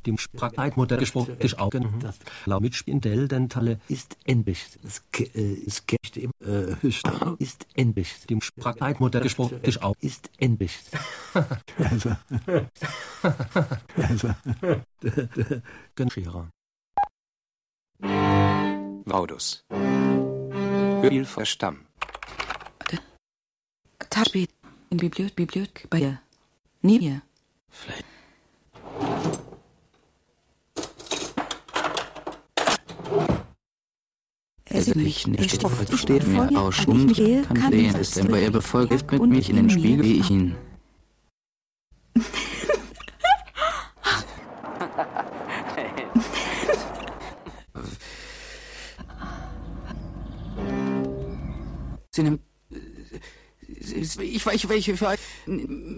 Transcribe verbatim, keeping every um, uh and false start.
Die Sprachmutter gesprochen ist Augen. Das mit Spindel dentale ist endlich. Es ist gecht im ist endlich. Die Sprachmutter gesprochen ist auch ist endlich. Also also Genscherer. Vaudus. Hörspiel Verstamm. Taschbet in Bibliothek, Bibliothek bei ihr. Nie hier. Vielleicht. Es ist mich nicht nicht steht mir aus und kann sehen, ist denn bei ihr befolgt mit mich in den Spiegel, wie ich ihn. Sie nimmt. Ich weiß, welche für